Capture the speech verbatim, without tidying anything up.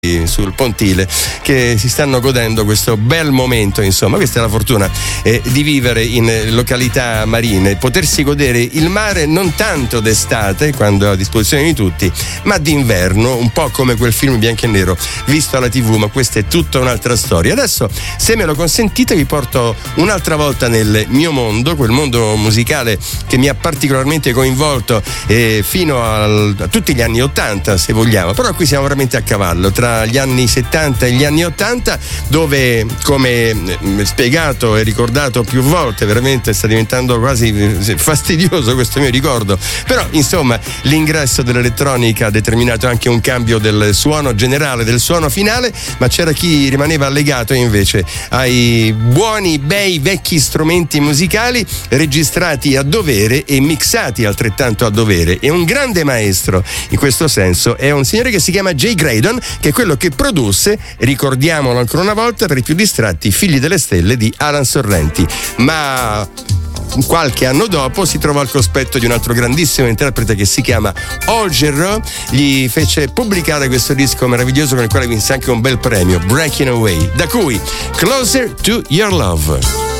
sul pontile che si stanno godendo questo bel momento. Insomma, questa è la fortuna eh, di vivere in località marine, potersi godere il mare non tanto d'estate, quando è a disposizione di tutti, ma d'inverno, un po' come quel film bianco e nero visto alla tivù. Ma questa è tutta un'altra storia. Adesso, se me lo consentite, vi porto un'altra volta nel mio mondo, quel mondo musicale che mi ha particolarmente coinvolto eh, fino al, a tutti gli anni ottanta, se vogliamo, però qui siamo veramente a cavallo tra gli anni settanta e gli anni ottanta, dove, come spiegato e ricordato più volte, veramente sta diventando quasi fastidioso questo mio ricordo, però insomma l'ingresso dell'elettronica ha determinato anche un cambio del suono generale, del suono finale, ma c'era chi rimaneva allegato invece ai buoni, bei, vecchi strumenti musicali registrati a dovere e mixati altrettanto a dovere. E un grande maestro in questo senso è un signore che si chiama Jay Graydon, che è quello che produsse, ricordiamolo ancora una volta, per i più distratti, Figli delle Stelle di Alan Sorrenti. Ma qualche anno dopo si trovò al cospetto di un altro grandissimo interprete che si chiama Al Jarreau, gli fece pubblicare questo disco meraviglioso con il quale vinse anche un bel premio, Breaking Away, da cui Closer to Your Love.